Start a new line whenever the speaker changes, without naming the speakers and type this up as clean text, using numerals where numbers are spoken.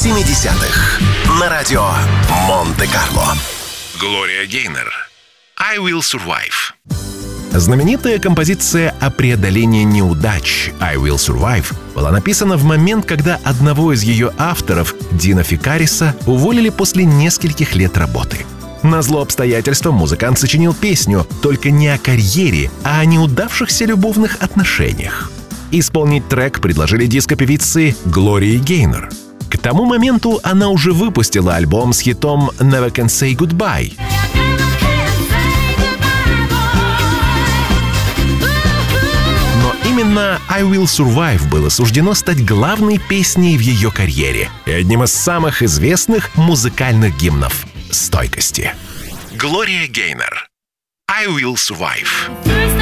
70-х на радио Монте-Карло.
Глория Гейнор. «I Will Survive».
Знаменитая композиция о преодолении неудач «I Will Survive» была написана в момент, когда одного из ее авторов, Дина Фикариса, уволили после нескольких лет работы. Назло обстоятельствам музыкант сочинил песню, только не о карьере, а о неудавшихся любовных отношениях. Исполнить трек предложили диско-певице Глории Гейнор. К тому моменту она уже выпустила альбом с хитом «Never Can Say Goodbye». Именно «I Will Survive» было суждено стать главной песней в ее карьере и одним из самых известных музыкальных гимнов стойкости.
Глория Гейнор. «I Will Survive».